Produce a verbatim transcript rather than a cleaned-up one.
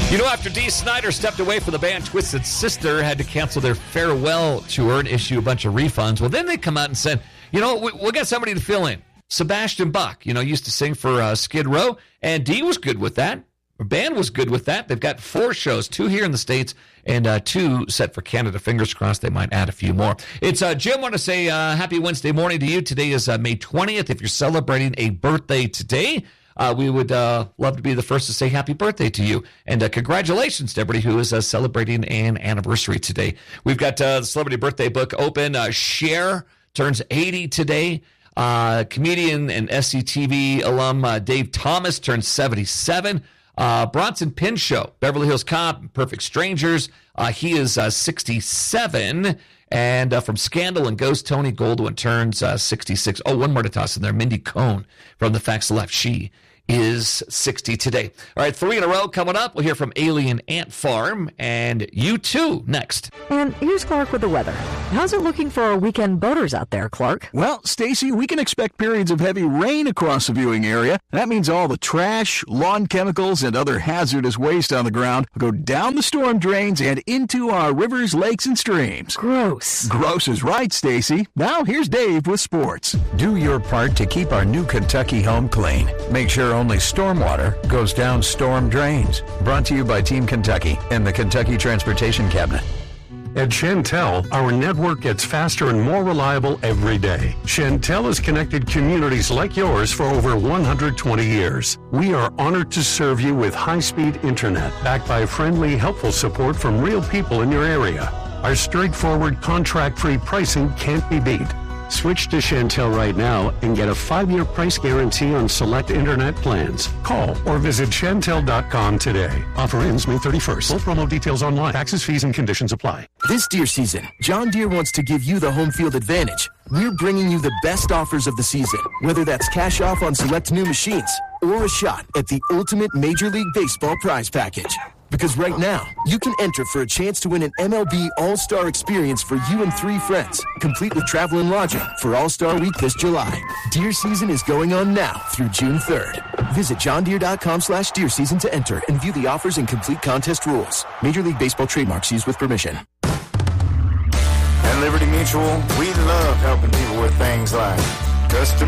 You know, after Dee Snider stepped away from the band, Twisted Sister had to cancel their farewell tour and issue a bunch of refunds. Well, then they come out and said, you know, we, we got somebody to fill in. Sebastian Bach, you know, used to sing for uh, Skid Row, and Dee was good with that. The band was good with that. They've got four shows, two here in the States and uh, two set for Canada. Fingers crossed they might add a few more. It's uh, Jim. I want to say uh, happy Wednesday morning to you. Today is uh, May twentieth. If you're celebrating a birthday today, Uh, we would uh, love to be the first to say happy birthday to you. And uh, congratulations to everybody who is uh, celebrating an anniversary today. We've got uh, the Celebrity Birthday Book open. Uh, Cher turns eighty today. Uh, comedian and S C T V alum uh, Dave Thomas turns seventy-seven. Uh, Bronson Pinchot, Beverly Hills Cop, Perfect Strangers. Uh, he is uh, sixty-seven. And uh, from Scandal and Ghost, Tony Goldwyn turns uh, sixty-six. Oh, one more to toss in there. Mindy Cohn from The Facts Left. She is sixty today. All right, three in a row coming up. We'll hear from Alien Ant Farm and U two next. And here's Clark with the weather. How's it looking for our weekend boaters out there, Clark? Well, Stacy, we can expect periods of heavy rain across the viewing area. That means all the trash, lawn chemicals, and other hazardous waste on the ground will go down the storm drains and into our rivers, lakes, and streams. Gross. Gross is right, Stacy. Now here's Dave with sports. Do your part to keep our new Kentucky home clean. Make sure only stormwater goes down storm drains. Brought to you by Team Kentucky and the Kentucky Transportation Cabinet. At Chantel, our network gets faster and more reliable every day. Chantel has connected communities like yours for over one hundred twenty years. We are honored to serve you with high-speed internet, backed by friendly, helpful support from real people in your area. Our straightforward, contract-free pricing can't be beat. Switch to Chantel right now and get a five-year price guarantee on select internet plans. Call or visit Chantel dot com today. Offer ends May thirty-first. Full promo details online. Taxes, fees, and conditions apply. This deer season, John Deere wants to give you the home field advantage. We're bringing you the best offers of the season, whether that's cash off on select new machines or a shot at the ultimate Major League Baseball prize package. Because right now, you can enter for a chance to win an M L B All-Star experience for you and three friends, complete with travel and lodging for All-Star Week this July. Deer season is going on now through June third. Visit John Deere dot com slash deer season to enter and view the offers and complete contest rules. Major League Baseball trademarks used with permission. At Liberty Mutual, we love helping people with things like custom